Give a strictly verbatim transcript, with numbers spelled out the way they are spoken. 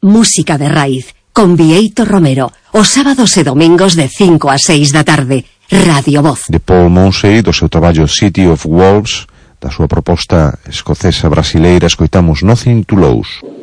Música de raíz, con Bieito Romero, os sábados e domingos de cinco a seis da tarde. Radio Voz. De Paul Mounsey, do seu traballo City of Wolves, da súa proposta escocesa brasileira, escoitamos Nothing to Lose.